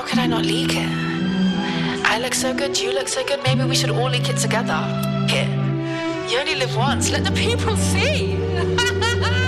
could I not leak it? I look so good, you look so good, maybe we should all leak it together. Here, you only live once, let the people see.